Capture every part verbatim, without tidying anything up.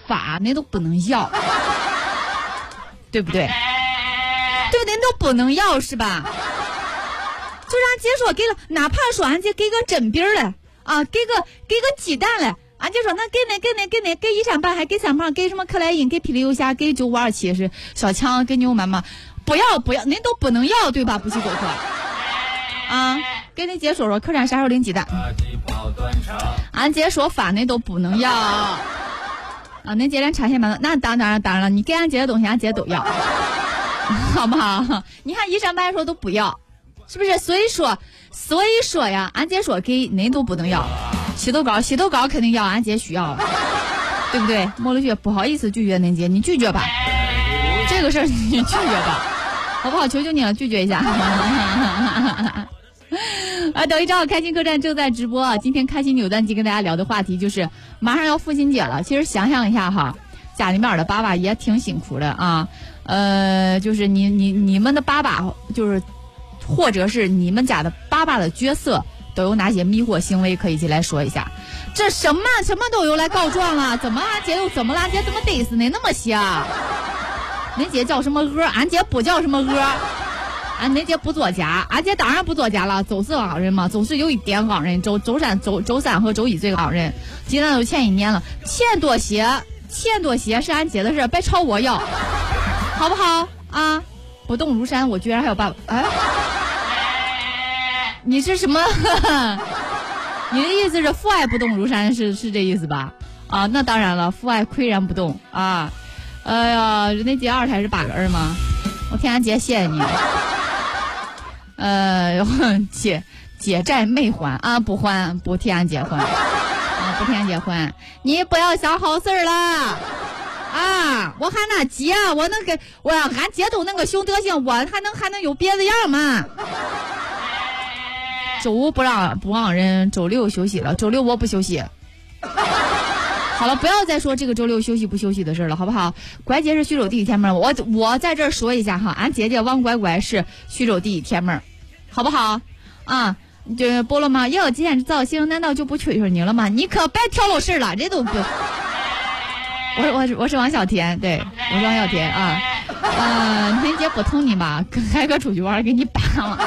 法恁都不能要，对不对？对，恁都不能要是吧？就让姐说给了，哪怕说俺姐给个真饼嘞啊，给个给个鸡蛋嘞，俺姐说那给恁给恁给恁给一山半海，给三胖，给什么克莱因，给霹雳游侠，给九五二七是小强，给牛妈妈，不要不要，恁都不能要对吧？不许走客啊！给恁姐说说客栈啥时候领鸡蛋？俺姐说法恁都不能要啊！恁姐连茶叶板那当当然当然了，你给俺姐的东西，俺姐都要，好不好？你看一山半海说都不要。是不是？所以说，所以说呀，俺姐说给恁都不能要，洗头膏，洗头膏肯定要，俺姐需要，对不对？莫了雪不好意思拒绝恁姐，你拒绝吧，这个事儿你拒绝吧，好不好？求求你了，拒绝一下。啊，抖音账号开心客栈正在直播，今天开心扭蛋机跟大家聊的话题就是马上要父亲节了，其实想想一下哈，家里面的爸爸也挺辛苦的啊，呃，就是你你你们的爸爸就是。或者是你们家的爸爸的角色都有哪些迷惑行为，可以一起来说一下。这什么什么都有来告状了，怎么俺姐又怎么了？俺姐怎么得死你那么瞎？恁姐叫什么鹅？俺姐不叫什么鹅。俺恁姐不作家，俺姐当然不作家了，周四好人嘛，周四有一点好人，周周三周周三和周一最好人。今天都欠一年了，欠多些，欠多些是俺姐的事，别朝我要，好不好啊？不动如山，我居然还有爸爸，哎。你是什么？你的意思是父爱不动如山，是是这意思吧？啊，那当然了，父爱岿然不动啊！哎呀，人家姐二胎是八个儿吗？我天安姐谢谢你。呃，姐姐债没还啊，不还不替俺姐还啊，不替俺姐还，你不要想好事儿了。啊！我还那姐，我能给我俺姐都那个熊德行，我还能还能有别的样吗？周五不让不让人周六休息了，周六我不休息。好了，不要再说这个周六休息不休息的事了，好不好？乖姐是徐州第一天门，我我在这儿说一下哈，俺姐姐王乖乖是徐州第一天门，好不好？啊，这播了吗？哟，今天造型难道就不吹吹你了吗？你可别挑漏事了，这都不。我我我是王小田，对，我是王小田啊。呃，恁姐不疼你吧？还可出去玩，给你办了。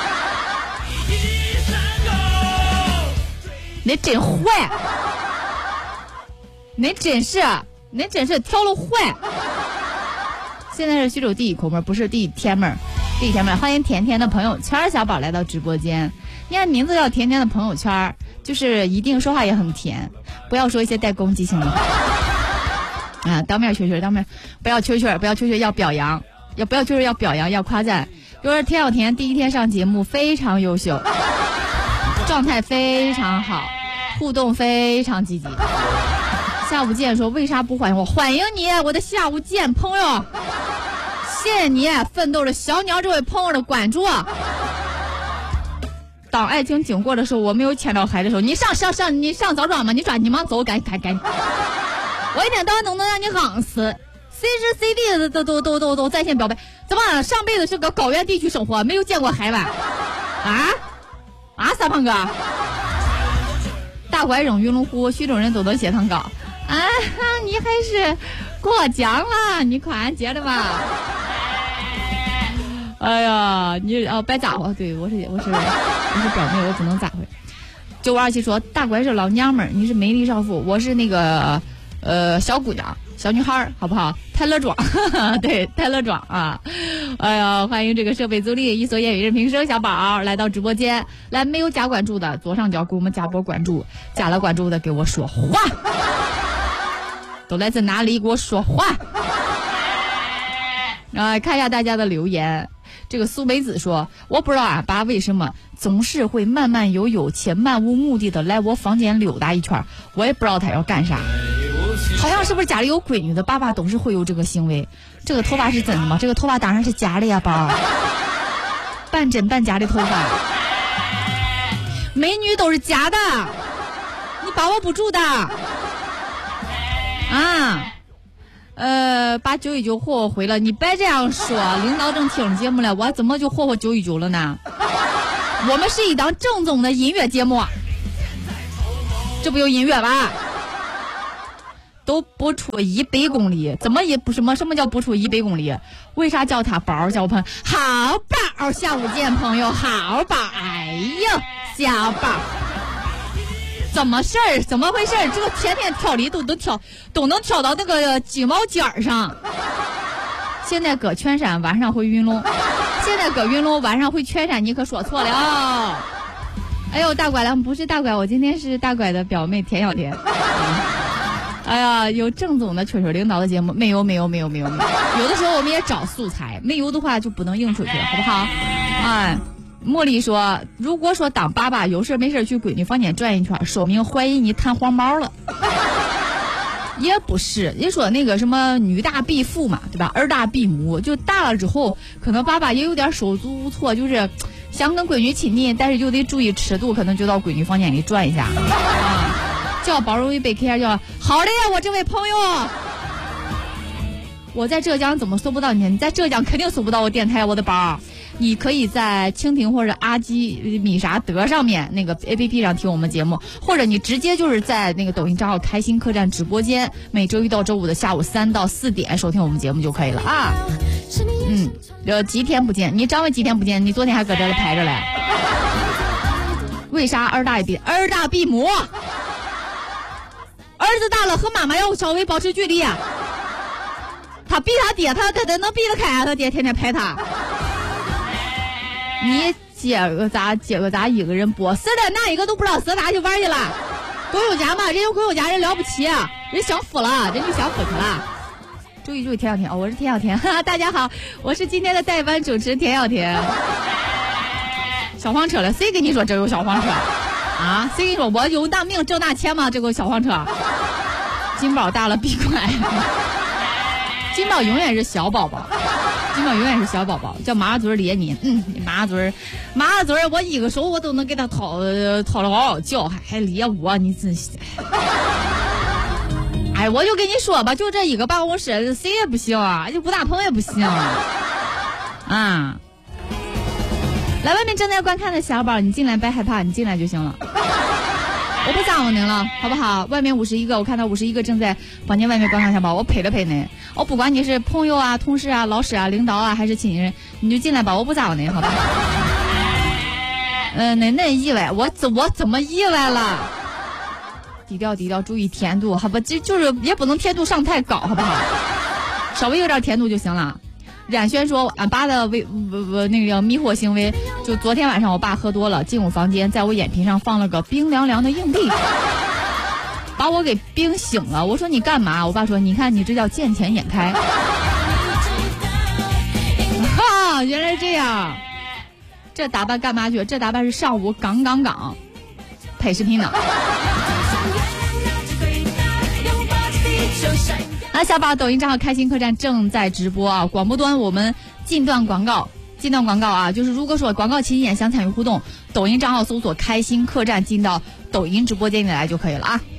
你真坏，你真是，你真是挑了坏。现在是徐州第一口门，不是第一天门，第一天门。欢迎甜甜的朋友圈小宝来到直播间。你看名字叫甜甜的朋友圈，就是一定说话也很甜，不要说一些带攻击性的话。啊，当面吹吹，当面不要吹吹，不要吹吹，要表扬，要不要吹吹要表扬，要夸赞。比如说田小甜第一天上节目非常优秀。状态非常好，互动非常积极。下午见说为啥不欢迎我？欢迎你，我的下午见朋友，谢谢你奋斗的小鸟这位朋友的关注。当爱情经过的时候，我没有牵到海的时候，你上上上，你上早庄吗？你抓你忙走，赶赶赶！我一天到晚都能让你夯死。C 时 C D 的都都都都都在线表白，怎么上辈子是个高原地区生活，没有见过海湾啊？啊，三胖哥，大拐扔云龙湖，徐州人都能写糖糕啊！你还是过奖了，你夸俺姐的吧？哎呀，你哦别咋呼，对我是我是我是表妹，我不能咋回。九五二七说大拐是老娘们儿，你是美丽少妇，我是那个呃小姑娘。小女孩好不好？泰勒庄，对，泰勒庄啊！哎呀，欢迎这个设备租赁一所业余任评生小宝来到直播间。来，没有加关注的左上角给我们加波关注，加了关注的给我说话，都来自哪里？给我说话。啊，看一下大家的留言。这个苏梅子说，我不知道俺爸为什么总是会慢慢悠悠且漫无目的的来我房间溜达一圈，我也不知道他要干啥。好像是不是家里有闺女的爸爸都是会有这个行为？这个头发是真的吗？这个头发当然是假的呀，宝，半真半假的头发，美女都是假的，你把握不住的啊！呃，把九一九霍霍回了，你别这样说，领导正听节目了，我怎么就霍霍九一九了呢？我们是一档正宗的音乐节目，这不有音乐吧？ 都不出一百公里，怎么也不什么什么叫不出一百公里？为啥叫他宝？叫我朋友好宝，下午见朋友好宝，哎呀，小宝。怎么事儿？怎么回事儿？这个天天挑梨都都挑，都能挑到那个鸡毛尖上。现在搁圈山，晚上回云龙；现在搁云龙，晚上回圈山，你可说错了。哎呦，大拐了，不是大拐，我今天是大拐的表妹田小田。哎呀，有郑总的吹吹领导的节目没有？没有，没有，没有，没有。有的时候我们也找素材，没有的话就不能硬出去，好不好？哎。茉莉说，如果说当爸爸有事没事去闺女房间转一圈，说明怀疑你探黄毛了。也不是，人说那个什么女大必父嘛，对吧？儿大必母，就大了之后可能爸爸也有点手足无措，就是想跟闺女亲近，但是就得注意尺度，可能就到闺女房间里转一下。啊、叫包容一杯 K 叫好的呀，我这位朋友，我在浙江怎么搜不到你？你在浙江肯定搜不到我电台，我的宝。你可以在蜻蜓或者阿基米啥德上面那个 A P P 上听我们节目，或者你直接就是在那个抖音账号开心客栈直播间，每周一到周五的下午三到四点收听我们节目就可以了啊。嗯，呃，几天不见？你张伟几天不见？你昨天还搁这里排着嘞？为啥二大必二大必母？儿子大了和妈妈要稍微保持距离啊。他逼他爹，他他他能逼得开啊？他爹天天拍他。你接个咋接个咋一个人播是的，那一个都不知道是咋就玩去了。狗友家嘛，人有狗友家，人了不起，人享福了，人就享福去了。注意注意，田小田哦，我是田小田，哈哈，大家好，我是今天的代班主持田小田。小黄车了，谁跟你说这有小黄车啊？谁跟你说我有大命挣大钱吗？这个小黄车，金宝大了必快，金宝永远是小宝宝。金宝永远是小宝宝，叫马嘴咧你，嗯，马嘴，马嘴，我一个手我都能给他掏掏了嗷嗷叫，还还咧我，你真是，哎，我就跟你说吧，就这一个办公室，谁也不行啊，就吴大鹏也不行，啊，来外面正在观看的小宝，你进来别害怕，你进来就行了。我不脏我您了，好不好？外面五十一个，我看到五十一个正在房间外面观看小宝，我陪了陪您。我不管你是朋友啊、同事啊、老师啊、领导啊，还是亲人，你就进来吧，我不脏我您，好吧？嗯、呃，那那意外，我怎我怎么意外了？低调低调，注意甜度，好吧？这就是也不能甜度上太高，好不好？稍微有点甜度就行了。冉轩说，俺爸的为呃那个迷惑行为，就昨天晚上我爸喝多了，进我房间，在我眼皮上放了个冰凉凉的硬币，把我给冰醒了。我说你干嘛？我爸说你看你这叫见钱眼开。哈，原来这样，这打扮干嘛去？这打扮是上午杠杠杠配视频呢。啊，小宝抖音账号开心客栈正在直播啊！广播端我们禁断广告，禁断广告啊！就是如果说广告期间想参与互动，抖音账号搜索开心客栈进到抖音直播间里来就可以了啊。